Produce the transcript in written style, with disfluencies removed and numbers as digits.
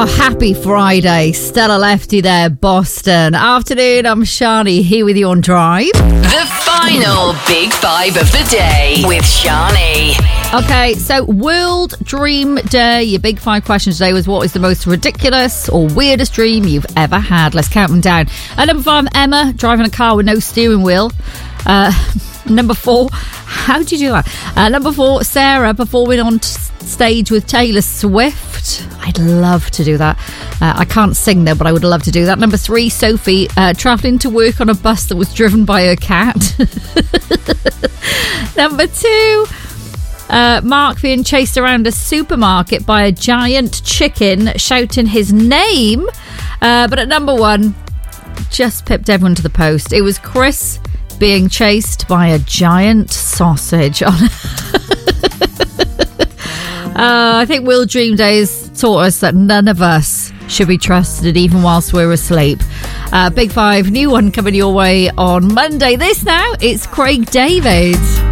Oh, happy Friday. Stella Lefty there, Boston. Afternoon, I'm Shani here with you on Drive. The final Big Five of the day with Shani. Okay, so World Dream Day. Your Big Five questions today was, what is the most ridiculous or weirdest dream you've ever had? Let's count them down. Number 5, Emma, driving a car with no steering wheel. Number 4, how did you do that? Number 4, Sarah performing on stage with Taylor Swift. I'd love to do that. I can't sing though, but I would love to do that. Number 3, Sophie travelling to work on a bus that was driven by her cat. Number 2, Mark being chased around a supermarket by a giant chicken shouting his name. But at number 1, just pipped everyone to the post. It was Chris being chased by a giant sausage. I think World Dream Days taught us that none of us should be trusted even whilst we're asleep. Big Five, new one coming your way on Monday. This now, it's Craig David.